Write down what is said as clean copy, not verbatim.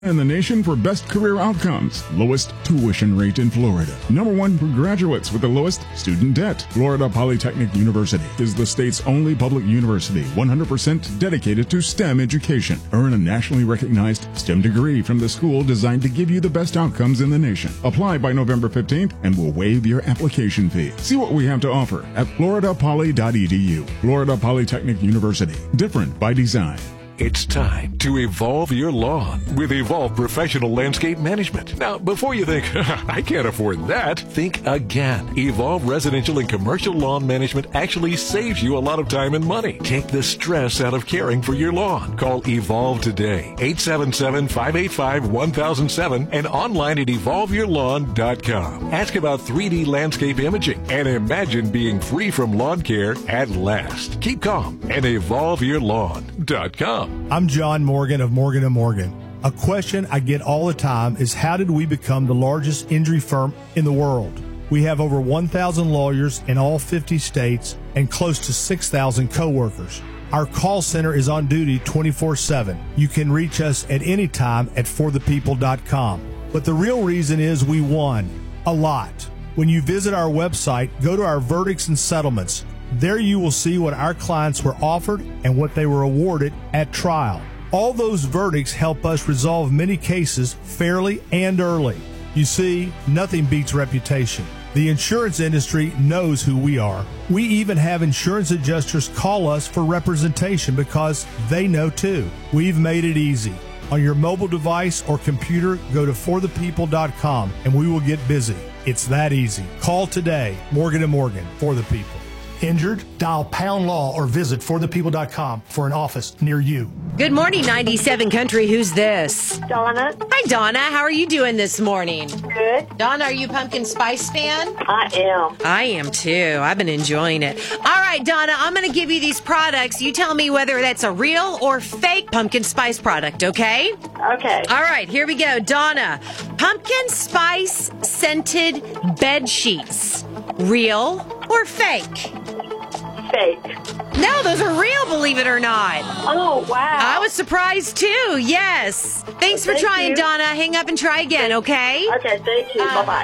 In the nation for best career outcomes, lowest tuition rate in Florida. Number one for graduates with the lowest student debt. Florida Polytechnic University is the state's only public university 100% dedicated to STEM education. Earn a nationally recognized STEM degree from the school designed to give you the best outcomes in the nation. Apply by November 15th and we'll waive your application fee. See what we have to offer at floridapoly.edu. Florida Polytechnic University. Different by design. It's time to evolve your lawn with Evolve Professional Landscape Management. Now, before you think, I can't afford that, think again. Evolve Residential and Commercial Lawn Management actually saves you a lot of time and money. Take the stress out of caring for your lawn. Call Evolve today, 877-585-1007 and online at evolveyourlawn.com. Ask about 3D landscape imaging and imagine being free from lawn care at last. Keep calm and evolveyourlawn.com. I'm John Morgan of Morgan & Morgan. A question I get all the time is how did we become the largest injury firm in the world? We have over 1,000 lawyers in all 50 states and close to 6,000 coworkers. Our call center is on duty 24/7. You can reach us at any time at forthepeople.com. But the real reason is we won a lot. When you visit our website, go to our verdicts and settlements. There you will see what our clients were offered and what they were awarded at trial. All those verdicts help us resolve many cases fairly and early. You see, nothing beats reputation. The insurance industry knows who we are. We even have insurance adjusters call us for representation because they know too. We've made it easy. On your mobile device or computer, go to forthepeople.com and we will get busy. It's that easy. Call today. Morgan & Morgan, For the People. Injured? Dial Pound Law or visit forthepeople.com for an office near you. Good morning, 97 Country. Who's this? Donna. Hi, Donna. How are you doing this morning? Good. Donna, are you a Pumpkin Spice fan? I am. I am too. I've been enjoying it. All right, Donna, I'm going to give you these products. You tell me whether that's a real or fake pumpkin spice product, okay? Okay. All right, here we go. Donna, pumpkin spice scented bed sheets. Real or fake? Fake. No, those are real, believe it or not. Oh, wow. I was surprised too, yes. Thanks for Thank trying, you. Donna. Hang up and try again, okay? Okay, thank you. Bye-bye.